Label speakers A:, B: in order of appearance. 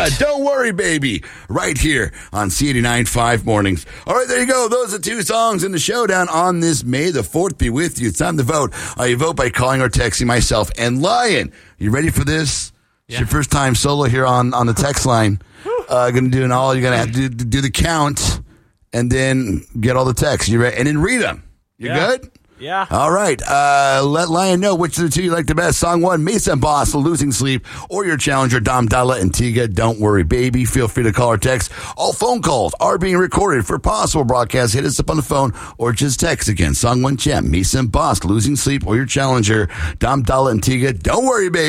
A: Tiga, Don't Worry Baby, right here on C89.5 Mornings. All right, there you go. Those are two songs in the showdown on this May the 4th be with you. It's time to vote. You vote by calling or texting myself and Lion. You ready for this? It's your first time solo here on the text line. Going to do an all. You're going to have to do the count and then get all the texts. You ready? And then read them. You good?
B: Yeah.
A: All right. Let Lion know which of the two you like the best. Song 1, Mesa and Boss, Losing Sleep, or your challenger, Dom Dalla and Tiga, Don't Worry Baby. Feel free to call or text. All phone calls are being recorded for possible broadcast. Hit us up on the phone or just text again. Song 1, Champ, Mesa and Boss, Losing Sleep, or your challenger, Dom Dalla and Tiga, Don't Worry Baby.